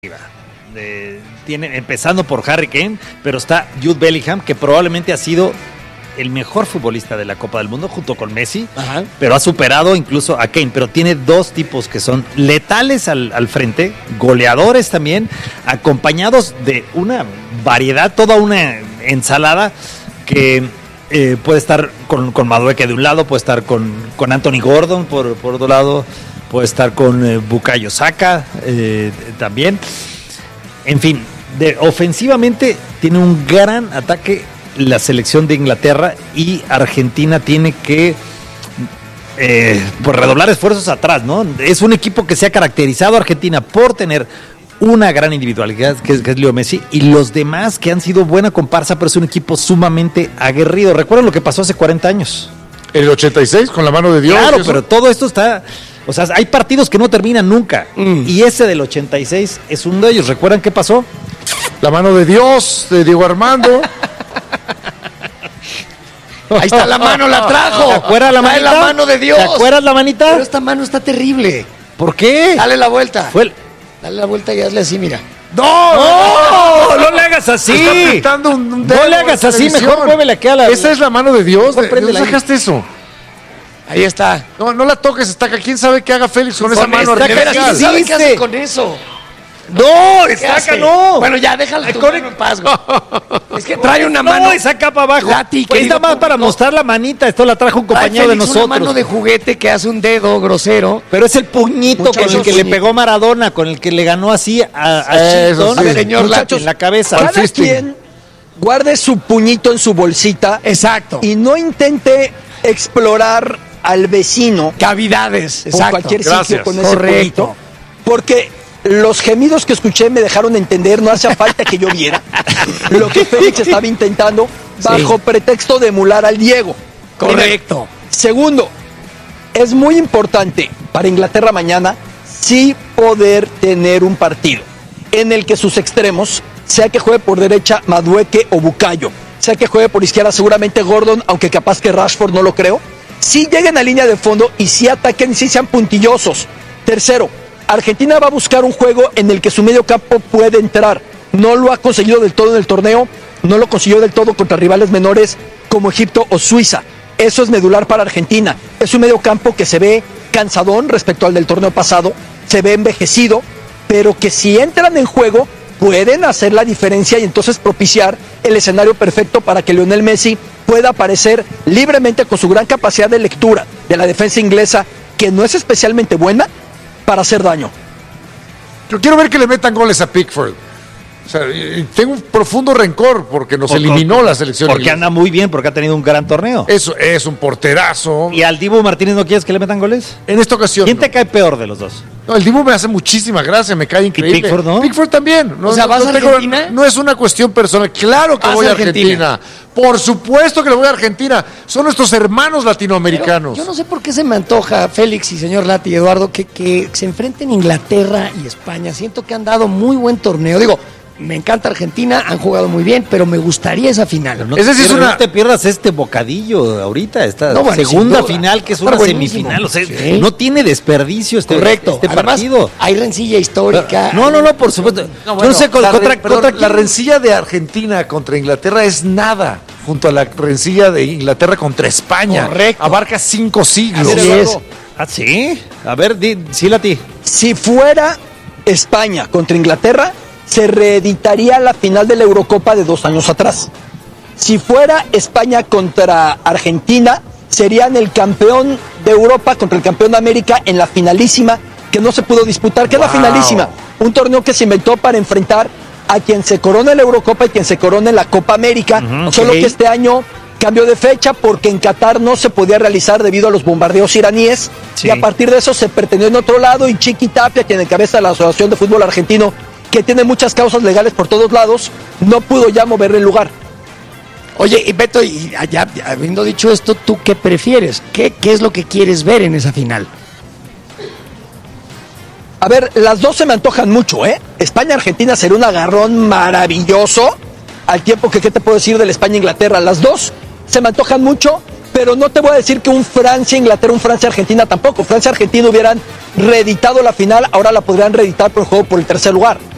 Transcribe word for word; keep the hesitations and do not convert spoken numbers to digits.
De, tiene, empezando por Harry Kane, pero está Jude Bellingham, que probablemente ha sido el mejor futbolista de la Copa del Mundo junto con Messi. Ajá. Pero ha superado incluso a Kane, pero tiene dos tipos que son letales al, al frente, goleadores también, acompañados de una variedad, toda una ensalada que eh, puede estar con, con Madueke de un lado, puede estar con, con Anthony Gordon por, por otro lado, puede estar con eh, Bukayo Saka eh, también. En fin, de, ofensivamente tiene un gran ataque la selección de Inglaterra, y Argentina tiene que eh, pues redoblar esfuerzos atrás, ¿no? Es un equipo que se ha caracterizado, Argentina, por tener una gran individualidad, que es, que es Leo Messi, y los demás que han sido buena comparsa, pero es un equipo sumamente aguerrido. ¿Recuerdan lo que pasó hace cuarenta años? El ochenta y seis, con la mano de Dios. Claro, pero todo esto está... O sea, hay partidos que no terminan nunca. Mm. Y ese del ochenta y seis es uno de ellos. ¿Recuerdan qué pasó? La mano de Dios, de Diego Armando. Ahí está la mano, la trajo. ¿Te acuerdas la manita? La mano de Dios. ¿Te acuerdas la manita? Pero esta mano está terrible. ¿Por qué? Dale la vuelta. Fue el... Dale la vuelta y hazle así, mira. ¡No! ¡No! ¡No le hagas así! Está un, un no le hagas así, mejor muévele aquí a la... Esa es la mano de Dios. ¿De dónde sacaste eso? Ahí está. No, no la toques, Estaca. ¿Quién sabe qué haga Félix con, con esa mano? ¿Quién sabe qué hace con eso? No, Estaca no. Bueno, ya, déjala tu mano en paz, güey. Es que trae una mano. No, esa capa abajo. Lati, pues está más para mostrar la manita. Esto la trajo un compañero de nosotros. Una mano de juguete que hace un dedo grosero. Pero es el puñito muchachos, con el que puñito. Le pegó Maradona, con el que le ganó así a, a Eso, sí. Señor Lati, en la cabeza. Cada quien guarde su puñito en su bolsita. Exacto. Y no intente explorar al vecino cavidades por cualquier Gracias. sitio con ese Correcto. puñito, porque los gemidos que escuché me dejaron entender, no hacía falta que yo viera lo que Félix estaba intentando bajo sí. pretexto de emular al Diego. Correcto. Segundo, es muy importante para Inglaterra mañana sí poder tener un partido en el que sus extremos, sea que juegue por derecha Madueke o Bukayo, sea que juegue por izquierda seguramente Gordon, aunque capaz que Rashford no lo creo, sí lleguen a línea de fondo y sí ataquen y sí sean puntillosos. Tercero, Argentina va a buscar un juego en el que su medio campo puede entrar. No lo ha conseguido del todo en el torneo, no lo consiguió del todo contra rivales menores como Egipto o Suiza. Eso es medular para Argentina. Es un medio campo que se ve cansadón respecto al del torneo pasado, se ve envejecido, pero que si entran en juego pueden hacer la diferencia y entonces propiciar el escenario perfecto para que Lionel Messi pueda aparecer libremente con su gran capacidad de lectura de la defensa inglesa, que no es especialmente buena, para hacer daño. Yo quiero ver que le metan goles a Pickford. O sea, tengo un profundo rencor porque nos porque, eliminó la selección porque inglesa. Anda muy bien, porque ha tenido un gran torneo. Eso es un porterazo. ¿Y al Dibu Martínez no quieres que le metan goles? En esta ocasión ¿Quién no. te cae peor de los dos? No, el Dibu me hace muchísima gracia, me cae increíble. ¿Y Pickford no? Pickford también. No, o sea, ¿vas no, a tengo, Argentina? No es una cuestión personal. Claro que voy a Argentina. Argentina. Por supuesto que le voy a Argentina. Son nuestros hermanos latinoamericanos. Pero yo no sé por qué se me antoja, Félix y señor Lati y Eduardo, que, que se enfrenten Inglaterra y España. Siento que han dado muy buen torneo. Digo, me encanta Argentina, han jugado muy bien, pero me gustaría esa final. No, Ese sí es una... no te pierdas este bocadillo ahorita, esta no, bueno, segunda final que es una semifinal. O sea, sí. No tiene desperdicio este, Correcto. este Además, partido. Hay rencilla histórica. No, no, no, por supuesto. No, bueno, no sé, la, contra, re, contra, la rencilla de Argentina contra Inglaterra es nada junto a la rencilla de Inglaterra contra España. Correcto. Abarca cinco siglos. Así es. ¿Ah, sí? A ver, di, sí, Lati. Si fuera España contra Inglaterra, se reeditaría la final de la Eurocopa de dos años atrás. Si fuera España contra Argentina, serían el campeón de Europa contra el campeón de América en la finalísima, que no se pudo disputar, que wow. es la finalísima. Un torneo que se inventó para enfrentar a quien se corona en la Eurocopa y quien se corona en la Copa América, uh-huh, solo okay. que este año cambió de fecha porque en Qatar no se podía realizar debido a los bombardeos iraníes, sí. y a partir de eso se pretendió en otro lado, y Chiqui Tapia, quien encabeza la Asociación de Fútbol Argentino, que tiene muchas causas legales por todos lados, no pudo ya mover el lugar. Oye, y Beto, y allá, habiendo dicho esto, ¿tú qué prefieres? ¿Qué, qué es lo que quieres ver en esa final? A ver, las dos se me antojan mucho, ¿eh? España-Argentina será un agarrón maravilloso, al tiempo que, ¿qué te puedo decir del España-Inglaterra? Las dos se me antojan mucho, pero no te voy a decir que un Francia-Inglaterra, un Francia-Argentina tampoco. Francia-Argentina hubieran reeditado la final, ahora la podrían reeditar por el juego por el tercer lugar.